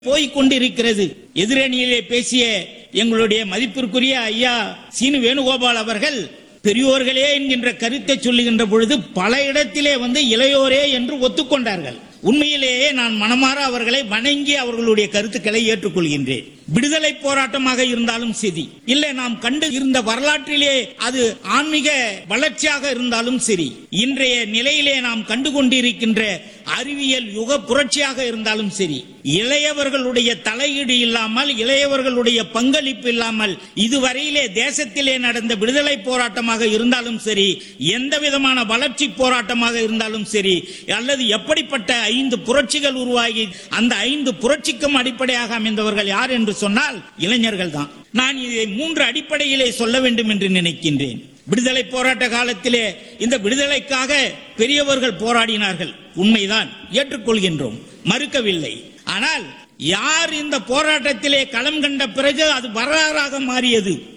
போய்க் கொண்டிருக்கிறது. எதிரணியிலே பேசிய எங்களுடைய மதிப்பிற்குரிய ஐயா சீனு வேணுகோபால் அவர்கள் பெரியோர்களே என்கின்ற கருத்தை சொல்லுகின்ற பொழுது பல இடத்திலே இளையோரே என்று ஒத்துக்கொண்டார்கள். உண்மையிலேயே நான் மனமாற அவர்களை வணங்கி அவர்களுடைய கருத்துக்களை ஏற்றுக்கொள்கின்றேன். விடுதலை போராட்டமாக இருந்தாலும் சரி, இல்லை நாம் கண்டு இருந்த வரலாற்றிலே அது ஆன்மீக வளர்ச்சியாக இருந்தாலும் சரி, இன்றைய நிலையிலே நாம் கண்டு கொண்டிருக்கின்ற அறிவியல் யுக புரட்சியாக இருந்தாலும் சரி, இளையவர்களுடைய தலையீடு இல்லாமல், இளையவர்களுடைய பங்களிப்பு இல்லாமல் இதுவரையிலே தேசத்திலே நடந்த விடுதலை போராட்டமாக இருந்தாலும் சரி, எந்த விதமான வளர்ச்சி போராட்டமாக இருந்தாலும் சரி, அல்லது எப்படிப்பட்ட 5 புரட்சிகள் உருவாகி அந்த 5 புரட்சிக்கும் அடிப்படையாக அமைந்தவர்கள் யார் என்று சொன்னால் இளைஞர்கள் தான். நான் இதை 3 அடிப்படையிலே சொல்ல வேண்டும் என்று நினைக்கின்றேன். விடுதலை போராட்ட காலத்திலே இந்த விடுதலைக்காக பெரியவர்கள் போராடினார்கள், உண்மைதான், ஏற்றுக்கொள்கின்றோம், மறுக்கவில்லை. ஆனால் யார் இந்த போராட்டத்திலே களம் கண்ட பிறகு அது வரலாறாக மாறியது,